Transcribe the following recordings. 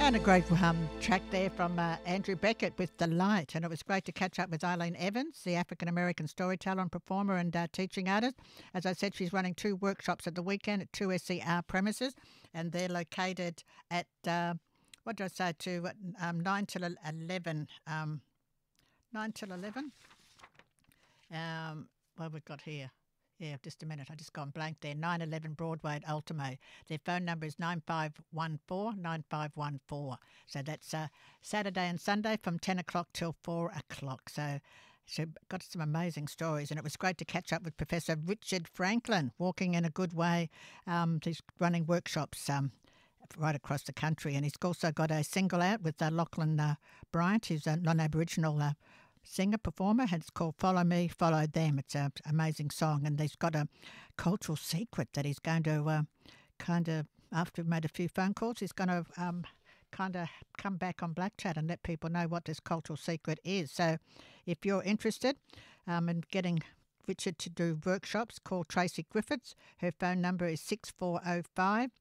And a great track there from Andrew Beckett with The Light. And it was great to catch up with Eileen Evans, the African-American storyteller and performer and teaching artist. As I said, she's running 2 workshops at the weekend at 2 SCR premises, and they're located at, 9 till 11. 9 till 11. What we've got here. Yeah, just a minute. I just gone blank there. 911 Broadway at Ultimo. Their phone number is 9514-9514. So that's Saturday and Sunday from 10 o'clock till 4 o'clock. So she got some amazing stories, and it was great to catch up with Professor Richard Franklin, Walking in a Good Way. He's running workshops right across the country, and he's also got a single out with Lachlan Bryant, who's a non-Aboriginal singer-performer. It's called Follow Me, Follow Them. It's an amazing song, and he's got a cultural secret that he's going to after we've made a few phone calls, he's going to kind of come back on Black Chat and let people know what this cultural secret is. So if you're interested in getting Richard to do workshops, call Tracy Griffiths. Her phone number is 0405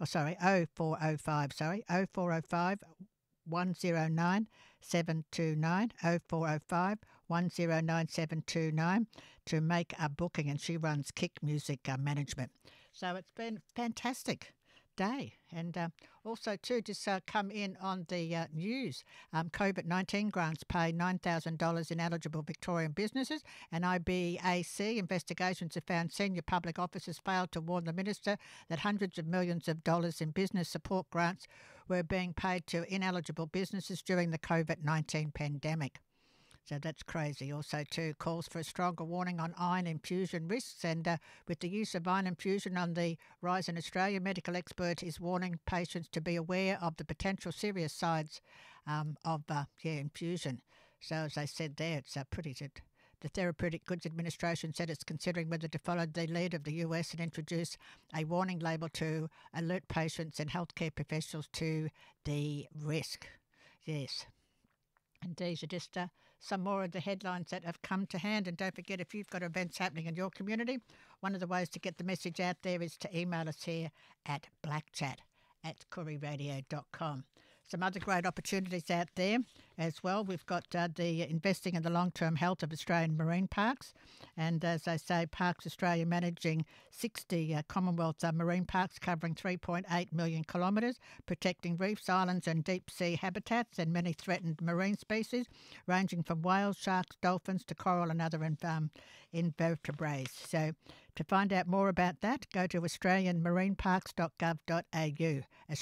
109 729 0405 109 729 to make a booking, and she runs Kick Music Management. So it's been a fantastic day, and also too just come in on the news. COVID-19 grants pay $9,000 in eligible Victorian businesses, and IBAC investigations have found senior public officers failed to warn the minister that hundreds of millions of dollars in business support grants were being paid to ineligible businesses during the COVID-19 pandemic. So that's crazy. Also, too, calls for a stronger warning on iron infusion risks. And with the use of iron infusion on the rise in Australia, medical expert is warning patients to be aware of the potential serious sides of infusion. So as I said there, it's pretty good. The Therapeutic Goods Administration said it's considering whether to follow the lead of the US and introduce a warning label to alert patients and healthcare professionals to the risk. Yes. And these are just some more of the headlines that have come to hand. And don't forget, if you've got events happening in your community, one of the ways to get the message out there is to email us here at blackchat@kooriradio.com. Some other great opportunities out there as well. We've got the investing in the long-term health of Australian marine parks. And as I say, Parks Australia managing 60 Commonwealth marine parks covering 3.8 million kilometres, protecting reefs, islands and deep-sea habitats and many threatened marine species, ranging from whales, sharks, dolphins to coral and other invertebrates. So to find out more about that, go to australianmarineparks.gov.au,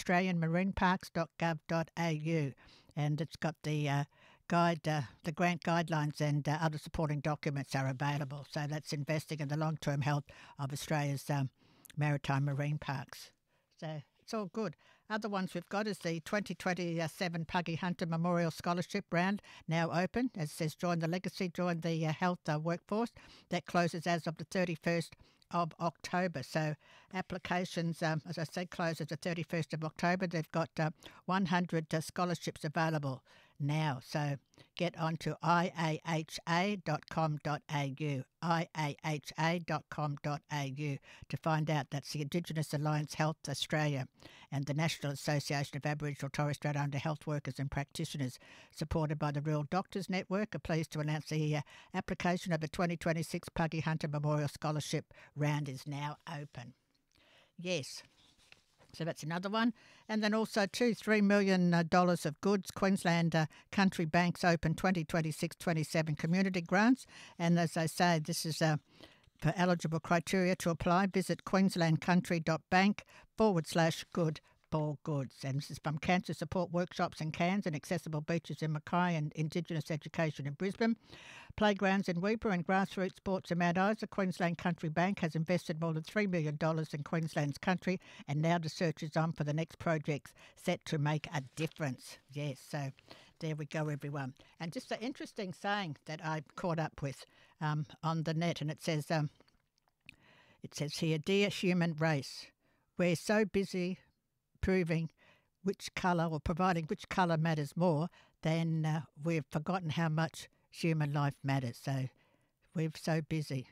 australianmarineparks.gov.au, and it's got the the grant guidelines and other supporting documents are available. So that's investing in the long-term health of Australia's maritime marine parks. So it's all good. Other ones we've got is the 2027 Puggy Hunter Memorial Scholarship Round, now open. As it says, join the legacy, join the health workforce. That closes as of the 31st of October. So applications, as I said, closes the 31st of October. They've got 100 scholarships available now. So get on to iaaha.com.au, iaaha.com.au to find out. That's the Indigenous Alliance Health Australia and the National Association of Aboriginal Torres Strait Islander Health Workers and Practitioners, supported by the Real Doctors Network, are pleased to announce the application of the 2026 Puggy Hunter Memorial Scholarship Round is now open. Yes. So that's another one. And then also $3 million of goods. Queensland Country Banks open 2026-27 community grants. And as I say, this is for eligible criteria to apply. Visit queenslandcountry.bank/good for goods. And this is from Cancer Support Workshops in Cairns and Accessible Beaches in Mackay and Indigenous Education in Brisbane. Playgrounds in Weipa and grassroots sports in Mount Isa. Queensland Country Bank has invested more than $3 million in Queensland's country, and now the search is on for the next projects set to make a difference. Yes, so there we go, everyone. And just an interesting saying that I caught up with on the net, and it says here, "Dear human race, we're so busy proving which colour or providing which colour matters more than we've forgotten how much human life matters." So we're so busy,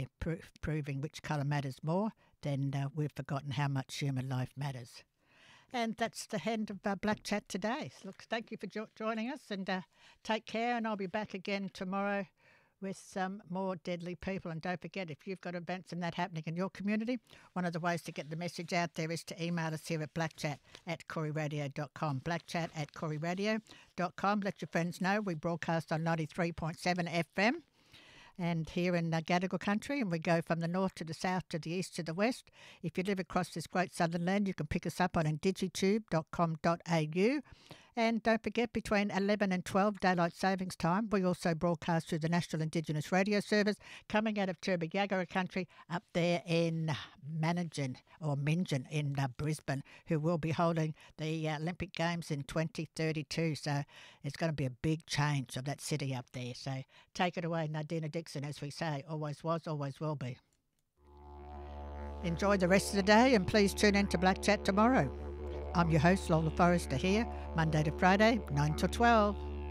proving which colour matters more than we've forgotten how much human life matters. And that's the end of Black Chat today. Look, thank you for joining us, and take care. And I'll be back again tomorrow with some more deadly people. And don't forget, if you've got events and that happening in your community, one of the ways to get the message out there is to email us here at blackchat@corrieradio.com. blackchat@corrieradio.com. Let your friends know we broadcast on 93.7 FM. And here in Gadigal country, and we go from the north to the south to the east to the west. If you live across this great southern land, you can pick us up on indigitube.com.au. And don't forget, between 11 and 12 daylight savings time, we also broadcast through the National Indigenous Radio Service coming out of Turrbagagara country up there in Mingen in Brisbane, who will be holding the Olympic Games in 2032. So it's going to be a big change of that city up there. So take it away, Nadina Dixon, as we say, always was, always will be. Enjoy the rest of the day, and please tune in to Black Chat tomorrow. I'm your host, Lola Forrester, here, Monday to Friday, 9 till 12.